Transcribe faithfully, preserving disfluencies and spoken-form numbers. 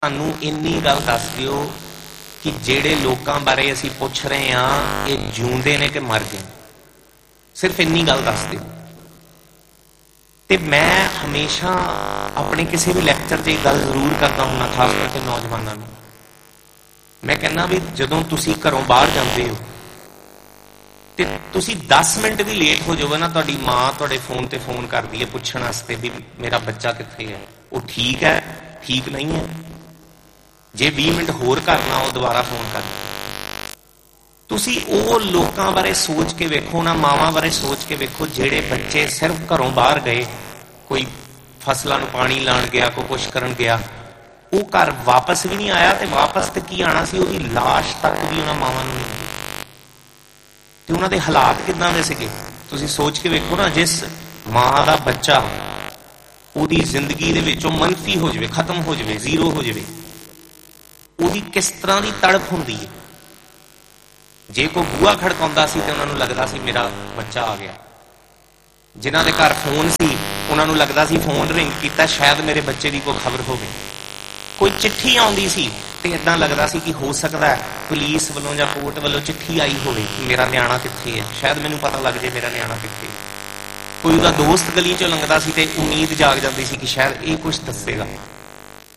ਸਾਨੂੰ ਇੰਨੀ ਗੱਲ ਦੱਸ ਦਿਓ कि जेड़े लोगों बारे असी पुछ रहे हाँ ये जिउंदे ने कि मर गए, सिर्फ इन्नी गल दस दिओ। ते मैं हमेशा अपने किसी भी लैक्चर च गल जरूर करता हूँ, खास करके नौजवानों में। मैं कहना भी जदों तुसी घरों बाहर जाते हो ते तुसी दस मिनट भी लेट हो जाओगे ना, तुहाडी माँ तुहाडे फोन ते फोन करती है पुछण वास्ते भी मेरा बच्चा कित्थे है, वो ठीक है ठीक नहीं है। जे बीस मिनट होर करना वो दोबारा फोन कर। तुसी वो लोगों बारे सोच के वेखो ना, मावां बारे सोच के वेखो जेड़े बच्चे सिर्फ घरों बाहर गए, कोई फसलों को पानी लाण गया, कोई कुछ करन गया, वो घर वापस भी नहीं आया। तो वापस तो की आना सी, उसदी लाश तक भी उन्हां मावां नूं नहीं मिली। ते उन्हां दे हालात किदां दे सीगे तुसी सोच के वेखो ना। जिस मां दा बच्चा उहदी जिंदगी दे विचों मनफी हो जाए, खत्म हो जाए, जीरो हो जाए, ਉਹਦੀ किस तरह की तड़प होंदी है। जे कोई बूहा खड़काउंदा सी ते उन्हां नूं लगदा सी मेरा बच्चा आ गया। जिन्हां दे घर फोन सी उन्हां नूं लगदा सी फोन रिंग कीता, शायद मेरे बच्चे की कोई खबर होवे। कोई चिट्ठी आउंदी सी ते इदां लगदा सी कि हो सकदा है पुलिस वालों जां कोर्ट वालों चिट्ठी आई होवे कि मेरा न्याणा कित्थे है, शायद मैनूं पता लग जाए मेरा न्याणा कित्थे है। कोई उहदा दोस्त गली चों लंघदा सी ते उम्मीद जाग जांदी सी कि शायद ये कुछ दस्सेगा।